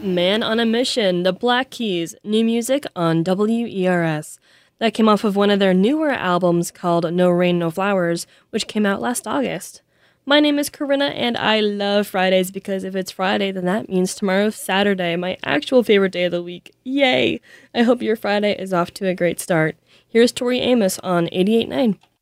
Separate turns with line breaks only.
Man on a Mission, the Black Keys, new music on WERS. That came off of one of their newer albums called No Rain, No Flowers, which came out last August. My name is Corinna, and I love Fridays because if it's Friday, then that means tomorrow's Saturday, my actual favorite day of the week. Yay! I hope your Friday is off to a great start. Here's Tori Amos on 88.9.